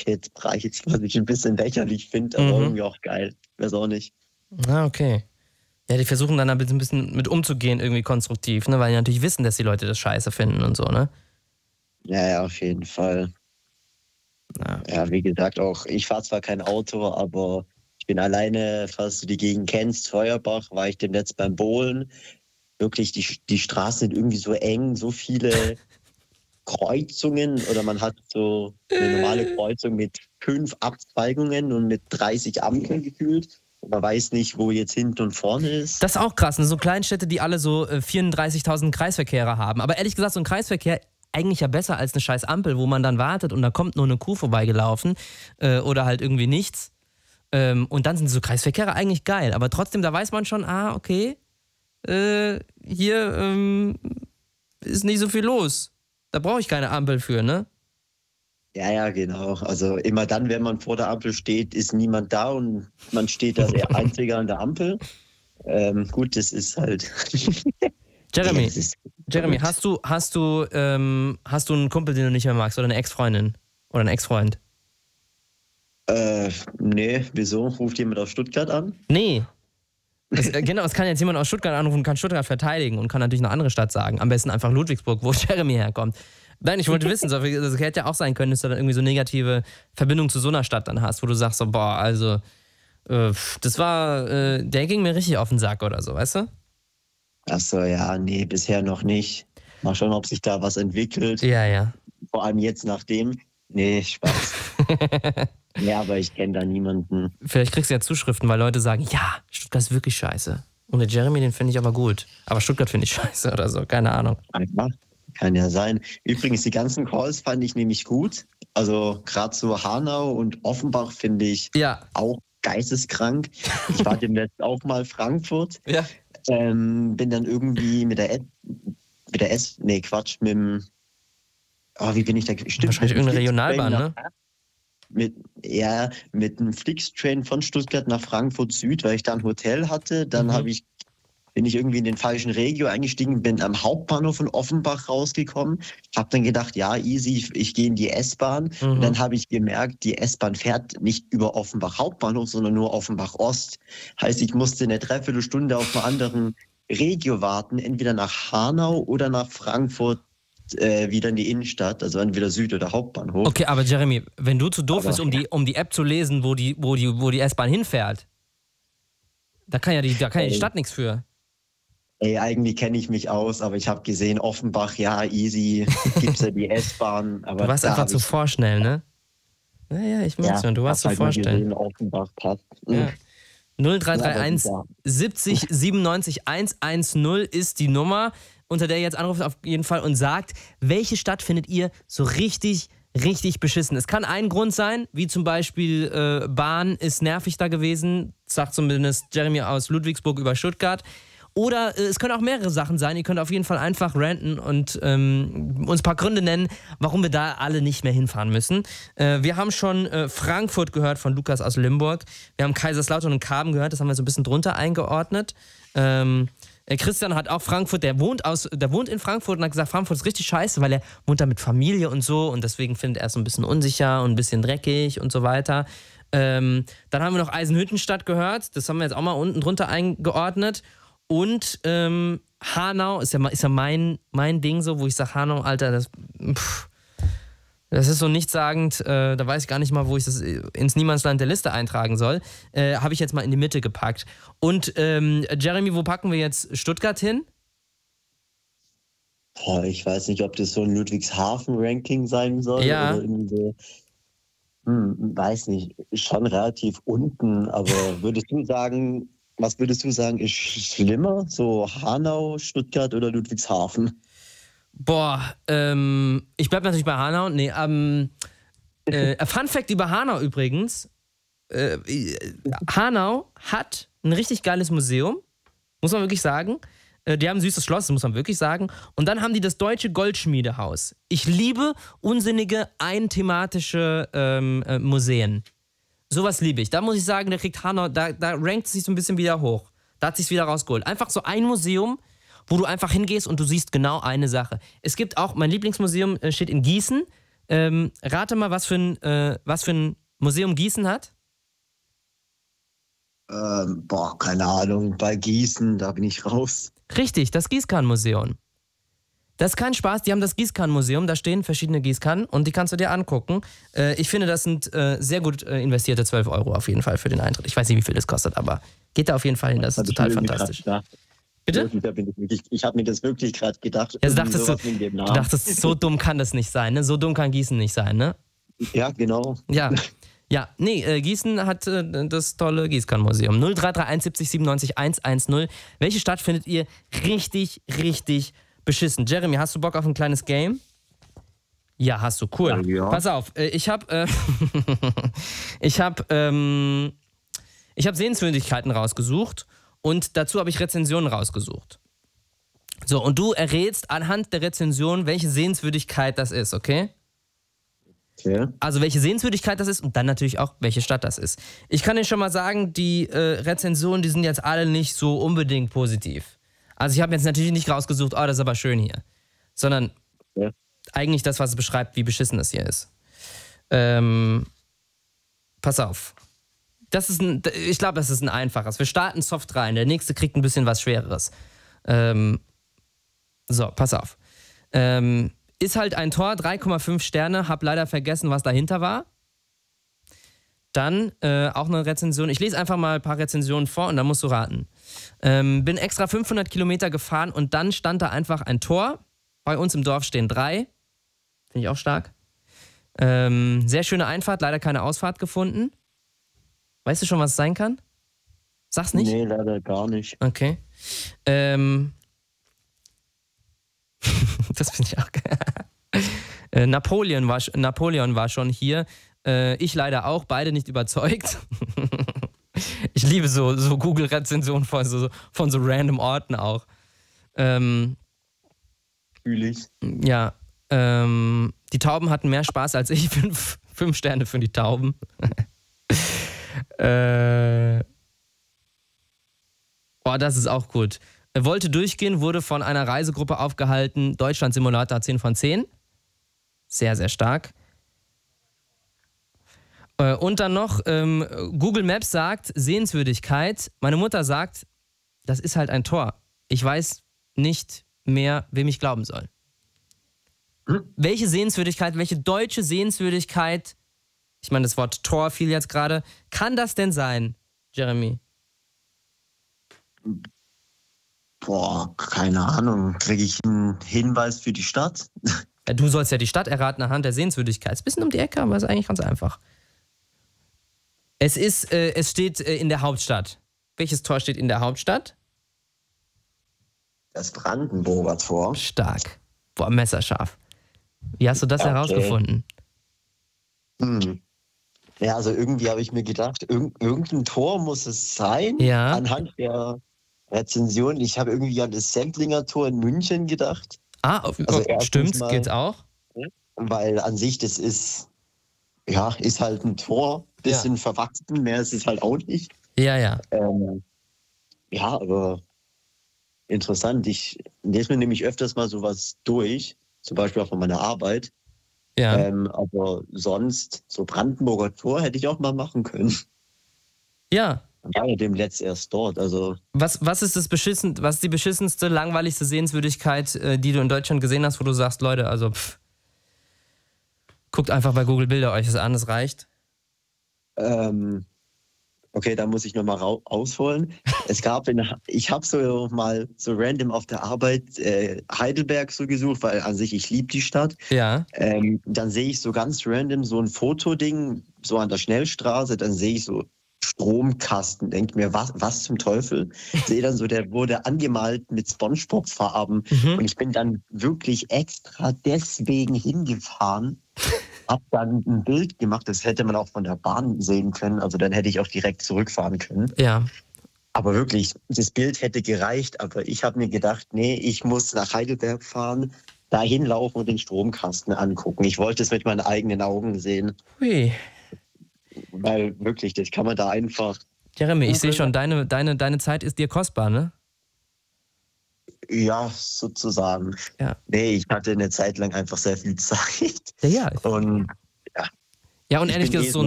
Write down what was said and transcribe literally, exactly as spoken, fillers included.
Solidaritätsbereich, was ich ein bisschen lächerlich finde, aber Mhm. irgendwie auch geil. Weiß auch nicht. Ah, okay. Ja, die versuchen dann ein bisschen mit umzugehen, irgendwie konstruktiv, ne? Weil die natürlich wissen, dass die Leute das scheiße finden und so, ne? Ja, ja, auf jeden Fall. Ja. Ja, wie gesagt, auch ich fahre zwar kein Auto, aber ich bin alleine, falls du die Gegend kennst, Feuerbach, war ich demnächst beim Bowlen. Wirklich, die, die Straßen sind irgendwie so eng, so viele Kreuzungen oder man hat so eine normale Kreuzung mit fünf Abzweigungen und mit dreißig Ampeln gefühlt. Und man weiß nicht, wo jetzt hinten und vorne ist. Das ist auch krass, ne? So Kleinstädte, die alle so äh, vierunddreißigtausend Kreisverkehre haben. Aber ehrlich gesagt, so ein Kreisverkehr eigentlich ja besser als eine scheiß Ampel, wo man dann wartet und da kommt nur eine Kuh vorbeigelaufen äh, oder halt irgendwie nichts. Ähm, und dann sind so Kreisverkehre eigentlich geil. Aber trotzdem, da weiß man schon, ah, okay, äh, hier ähm, ist nicht so viel los. Da brauche ich keine Ampel für, ne? Ja, ja, genau. Also immer dann, wenn man vor der Ampel steht, ist niemand da und man steht da der Einzige an der Ampel. Ähm, gut, das ist halt... Jeremy, Ja, das ist Jeremy, verrückt. hast du, hast du, ähm, hast du einen Kumpel, den du nicht mehr magst oder eine Ex-Freundin oder einen Ex-Freund? Äh, nee, wieso? Ruft jemand aus Stuttgart an? Nee. Es, äh, genau, es kann jetzt jemand aus Stuttgart anrufen und kann Stuttgart verteidigen und kann natürlich eine andere Stadt sagen. Am besten einfach Ludwigsburg, wo Jeremy herkommt. Nein, ich wollte wissen, so, das hätte ja auch sein können, dass du dann irgendwie so negative Verbindung zu so einer Stadt dann hast, wo du sagst so, boah, also, äh, das war, äh, der ging mir richtig auf den Sack oder so, weißt du? Ach so, ja, nee, bisher noch nicht. Mal schauen, ob sich da was entwickelt. Ja, ja. Vor allem jetzt nachdem. Nee, Spaß. Ja, aber ich kenne da niemanden. Vielleicht kriegst du ja Zuschriften, weil Leute sagen, ja, Stuttgart ist wirklich scheiße. Und der Jeremy, den finde ich aber gut. Aber Stuttgart finde ich scheiße oder so, keine Ahnung. Einfach. Kann ja sein. Übrigens, die ganzen Calls fand ich nämlich gut. Also gerade so Hanau und Offenbach finde ich Ja. auch geisteskrank. Ich war demnächst auch mal Frankfurt. Ja. Ähm, bin dann irgendwie mit der, S- mit der S, nee, Quatsch, mit dem, oh, wie bin ich da? Stimmt, Wahrscheinlich mit dem irgendeine Flixtrain Regionalbahn, nach- ne? Mit, ja, mit einem Flixtrain von Stuttgart nach Frankfurt Süd, weil ich da ein Hotel hatte. Dann Mhm. habe ich, bin ich irgendwie in den falschen Regio eingestiegen, bin am Hauptbahnhof von Offenbach rausgekommen. Habe dann gedacht, ja, easy, ich, ich gehe in die S-Bahn. Mhm. Und dann habe ich gemerkt, die S-Bahn fährt nicht über Offenbach Hauptbahnhof, sondern nur Offenbach Ost. Heißt, ich musste eine Dreiviertelstunde auf einer anderen Regio warten, entweder nach Hanau oder nach Frankfurt äh, wieder in die Innenstadt, also entweder Süd- oder Hauptbahnhof. Okay, aber Jeremy, wenn du zu doof Aber- bist, um die, um die App zu lesen, wo die, wo die, wo die S-Bahn hinfährt, da kann ja die, da kann ja die Ey. Stadt nichts für. Ey, eigentlich kenne ich mich aus, aber ich habe gesehen, Offenbach, ja, easy, gibt's ja die S-Bahn. Aber Du warst da einfach hab zu ich, vorschnell, ne? Ja, ja, ich merk's ja, schon, du warst zu hab halt mal vorstellen. gesehen, Offenbach passt. Ja. null drei drei eins Ja, siebzig siebenundneunzig hundertzehn ist die Nummer, unter der ihr jetzt anruft auf jeden Fall und sagt, welche Stadt findet ihr so richtig, richtig beschissen? Es kann ein Grund sein, wie zum Beispiel äh, Bahn ist nervig da gewesen, sagt zumindest Jeremy aus Ludwigsburg über Stuttgart. Oder äh, es können auch mehrere Sachen sein. Ihr könnt auf jeden Fall einfach ranten und ähm, uns ein paar Gründe nennen, warum wir da alle nicht mehr hinfahren müssen. Äh, wir haben schon äh, Frankfurt gehört von Lukas aus Limburg. Wir haben Kaiserslautern und Karben gehört. Das haben wir so ein bisschen drunter eingeordnet. Ähm, äh, Christian hat auch Frankfurt, der wohnt, aus, der wohnt in Frankfurt und hat gesagt, Frankfurt ist richtig scheiße, weil er wohnt da mit Familie und so und deswegen findet er es so ein bisschen unsicher und ein bisschen dreckig und so weiter. Ähm, dann haben wir noch Eisenhüttenstadt gehört. Das haben wir jetzt auch mal unten drunter eingeordnet. Und ähm, Hanau ist ja, ist ja mein, mein Ding so, wo ich sage, Hanau, Alter, das, pff, das ist so nichtssagend, äh, da weiß ich gar nicht mal, wo ich das ins Niemandsland der Liste eintragen soll. Äh, Habe ich jetzt mal in die Mitte gepackt. Und ähm, Jeremy, wo packen wir jetzt Stuttgart hin? Boah, ich weiß nicht, ob das so ein Ludwigshafen-Ranking sein soll. Ja. Oder irgendwie so. Hm, weiß nicht, schon relativ unten, aber würdest du sagen, was würdest du sagen, ist schlimmer? So Hanau, Stuttgart oder Ludwigshafen? Boah, ähm, ich bleib natürlich bei Hanau. Nee, ähm, äh, Fun Fact über Hanau übrigens. Äh, Hanau hat ein richtig geiles Museum, muss man wirklich sagen. Äh, die haben ein süßes Schloss, das muss man wirklich sagen. Und dann haben die das Deutsche Goldschmiedehaus. Ich liebe unsinnige, einthematische ähm, äh, Museen. Sowas liebe ich. Da muss ich sagen, da kriegt Hanau, da, da rankt es sich so ein bisschen wieder hoch. Da hat es sich wieder rausgeholt. Einfach so ein Museum, wo du einfach hingehst und du siehst genau eine Sache. Es gibt auch, mein Lieblingsmuseum steht in Gießen, Ähm, rate mal, was für, ein, äh, was für ein Museum Gießen hat. Ähm, boah, keine Ahnung. Bei Gießen, da bin ich raus. Richtig, das Gießkannenmuseum. Das ist kein Spaß, die haben das Gießkannenmuseum, da stehen verschiedene Gießkannen und die kannst du dir angucken. Äh, ich finde, das sind äh, sehr gut äh, investierte zwölf Euro auf jeden Fall für den Eintritt. Ich weiß nicht, wie viel das kostet, aber geht da auf jeden Fall hin, das ist total fantastisch. Bitte? Da bin ich wirklich, ich habe mir das wirklich gerade gedacht. Ja, du, dachtest, du, wegen dem du Namen. dachtest, so dumm kann das nicht sein, ne? So dumm kann Gießen nicht sein, ne? Ja, genau. Ja, ja, nee, äh, Gießen hat äh, das tolle Gießkannenmuseum. null drei drei eins sieben sieben neun eins eins null. Welche Stadt findet ihr richtig, richtig beschissen? Jeremy, hast du Bock auf ein kleines Game? Ja, hast du, cool. Ja, ja. Pass auf, äh, ich habe äh, ich habe ähm, ich habe Sehenswürdigkeiten rausgesucht und dazu habe ich Rezensionen rausgesucht. So, und du errätst anhand der Rezension, welche Sehenswürdigkeit das ist, okay? Okay. Also welche Sehenswürdigkeit das ist und dann natürlich auch, welche Stadt das ist. Ich kann dir schon mal sagen, die äh, Rezensionen, die sind jetzt alle nicht so unbedingt positiv. Also ich habe jetzt natürlich nicht rausgesucht, oh, das ist aber schön hier. Sondern Ja. eigentlich das, was es beschreibt, wie beschissen es hier ist. Ähm, pass auf. Das ist ein, ich glaube, das ist ein einfaches. Wir starten soft rein, der nächste kriegt ein bisschen was Schwereres. Ähm, so, pass auf. Ähm, ist halt ein Tor, drei Komma fünf Sterne, hab leider vergessen, was dahinter war. Dann äh, auch eine Rezension. Ich lese einfach mal ein paar Rezensionen vor und dann musst du raten. Ähm, bin extra fünfhundert Kilometer gefahren und dann stand da einfach ein Tor. Bei uns im Dorf stehen drei. Finde ich auch stark. Ähm, sehr schöne Einfahrt, leider keine Ausfahrt gefunden. Weißt du schon, was es sein kann? Sag's nicht? Nee, leider gar nicht. Okay. Ähm, das finde ich auch geil. Äh, Napoleon, war, Napoleon war schon hier. Äh, ich leider auch, beide nicht überzeugt. Ich liebe so, so Google-Rezensionen von so, von so random Orten auch. Ähm, Fühl ich. ja, ähm, die Tauben hatten mehr Spaß als ich. Fünf, fünf Sterne für die Tauben. äh, oh, das ist auch gut. Er wollte durchgehen, wurde von einer Reisegruppe aufgehalten. Deutschland Simulator zehn von zehn. Sehr, sehr stark. Äh, und dann noch, ähm, Google Maps sagt, Sehenswürdigkeit. Meine Mutter sagt, das ist halt ein Tor. Ich weiß nicht mehr, wem ich glauben soll. Hm? Welche Sehenswürdigkeit, welche deutsche Sehenswürdigkeit, ich meine, das Wort Tor fiel jetzt gerade, kann das denn sein, Jeremy? Boah, keine Ahnung. Kriege ich einen Hinweis für die Stadt? Ja, du sollst ja die Stadt erraten anhand der Sehenswürdigkeit. Ist ein bisschen um die Ecke, aber ist eigentlich ganz einfach. Es ist, äh, es steht äh, in der Hauptstadt. Welches Tor steht in der Hauptstadt? Das Brandenburger Tor. Stark. Boah, messerscharf. Wie hast du das Okay. herausgefunden? Hm. Ja, also irgendwie habe ich mir gedacht, irg irgendein Tor muss es sein. Ja. Anhand der Rezension. Ich habe irgendwie an das Sendlinger Tor in München gedacht. Ah, auf, Also auf, erstens stimmt, mal- geht's auch? Weil an sich das ist, ja, ist halt ein Tor. Bisschen verwachsen, mehr ist es halt auch nicht. Ja, ja. Ähm, ja, aber interessant. Ich lese mir nämlich öfters mal sowas durch, zum Beispiel auch von meiner Arbeit. Ja. Ähm, aber sonst, so Brandenburger Tor hätte ich auch mal machen können. Ja. Ja, dem letzt erst dort. Also, Was, was ist das beschissen, was ist die beschissenste, langweiligste Sehenswürdigkeit, äh, die du in Deutschland gesehen hast, wo du sagst, Leute, also pff, guckt einfach bei Google Bilder euch das an, das reicht. ähm, okay, da muss ich nochmal ausholen. Es gab, in, ich habe so mal so random auf der Arbeit äh, Heidelberg so gesucht, weil an sich ich liebe die Stadt. Ja. Ähm, dann sehe ich so ganz random so ein Fotoding, so an der Schnellstraße, dann sehe ich so Stromkasten, denke mir, was, was zum Teufel? Sehe dann so, der wurde angemalt mit SpongeBob-Farben Mhm. und ich bin dann wirklich extra deswegen hingefahren, hab dann ein Bild gemacht, das hätte man auch von der Bahn sehen können, also dann hätte ich auch direkt zurückfahren können. Ja. Aber wirklich, das Bild hätte gereicht, aber ich habe mir gedacht, nee, ich muss nach Heidelberg fahren, da hinlaufen und den Stromkasten angucken. Ich wollte es mit meinen eigenen Augen sehen, Hui. weil wirklich, das kann man da einfach. Jeremy, ich sehe schon, deine, deine, deine Zeit ist dir kostbar, ne? Ja, sozusagen. Ja. Nee, ich hatte eine Zeit lang einfach sehr viel Zeit. Ja, ja. Und Ja, und ich ehrlich bin gesagt, eh so ein